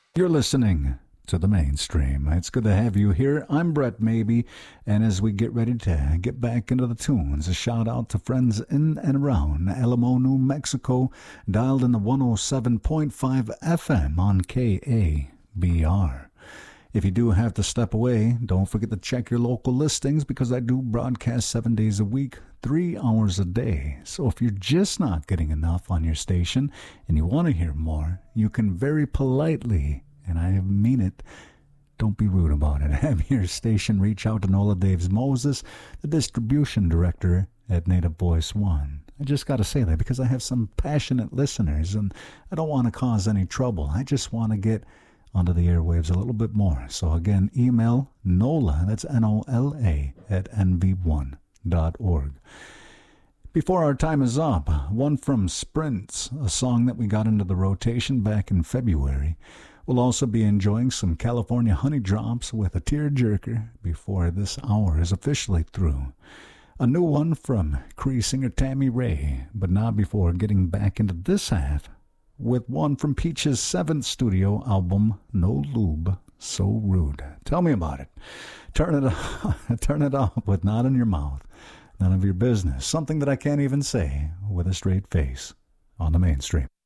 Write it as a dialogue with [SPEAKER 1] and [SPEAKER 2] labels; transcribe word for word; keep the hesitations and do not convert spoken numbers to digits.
[SPEAKER 1] You're listening to the mainstream. It's good to have you here. I'm Brett Maybe, and as we get ready to get back into the tunes, a shout out to friends in and around Alamo, New Mexico, dialed in the one oh seven point five F M on K A B R. If you do have to step away, don't forget to check your local listings because I do broadcast seven days a week, three hours a day. So if you're just not getting enough on your station and you want to hear more, you can very politely, and I mean it, don't be rude about it, have your station reach out to Nola Daves Moses, the distribution director at Native Voice One. I just got to say that because I have some passionate listeners and I don't want to cause any trouble. I just want to get onto the airwaves a little bit more. So again, email NOLA, that's N O L A, at N V one dot org. Before our time is up, one from Sprints, a song that we got into the rotation back in February. We'll also be enjoying some California Honey Drops with a tearjerker before this hour is officially through. A new one from Cree singer Tammy Ray, but not before getting back into this half with one from Peach's seventh studio album, No Lube, So Rude. Tell me about it. Turn it up, turn it up with Not in Your Mouth, None of Your Business. Something that I can't even say with a straight face on the mainstream.